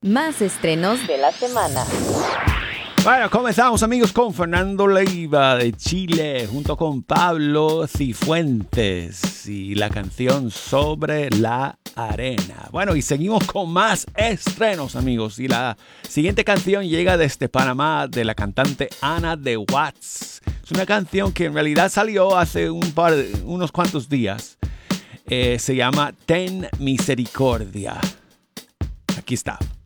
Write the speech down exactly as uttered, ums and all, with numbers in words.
Más estrenos de la semana. Bueno, comenzamos amigos con Fernando Leiva de Chile junto con Pablo Cifuentes y la canción Sobre la Arena. Bueno, y seguimos con más estrenos amigos, y la siguiente canción llega desde Panamá de la cantante Ana de Watts. Es una canción que en realidad salió hace un par, unos cuantos días. Eh, se llama Ten Misericordia. Aquí está.